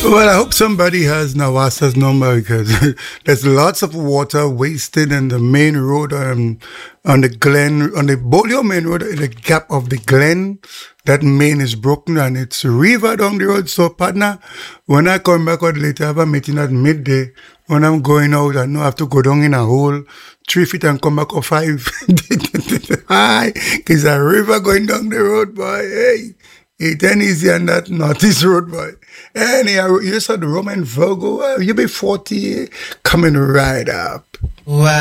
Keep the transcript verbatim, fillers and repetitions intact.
Well, I hope somebody has Nawasa's number because there's lots of water wasted in the main road um, on the Glen, on the Bolio main road, in the gap of the Glen. That main is broken and it's a river down the road. So, partner, when I come back out later, I have a meeting at midday. When I'm going out, I know I have to go down in a hole, three feet and come back up five. Hi, there's a river going down the road, boy. Hey. It ain't easy on that Northeast Road, boy. Anyhow, you saw the Roman Virgo, uh, you be forty, coming right up. Wow.